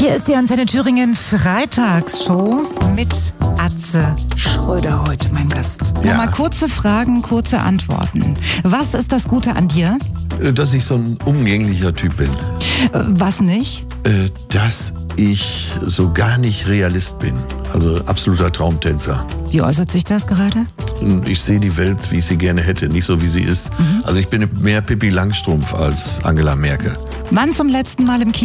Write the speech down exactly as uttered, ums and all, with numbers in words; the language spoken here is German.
Hier ist die Antenne Thüringen Freitagsshow mit Atze Schröder heute mein Gast. Ja. Nochmal kurze Fragen, kurze Antworten. Was ist das Gute an dir? Dass ich so ein umgänglicher Typ bin. Äh, Was nicht? Äh, Dass ich so gar nicht Realist bin. Also absoluter Traumtänzer. Wie äußert sich das gerade? Ich sehe die Welt, wie ich sie gerne hätte, nicht so, wie sie ist. Also ich bin mehr Pippi Langstrumpf als Angela Merkel. Wann zum letzten Mal im Kino?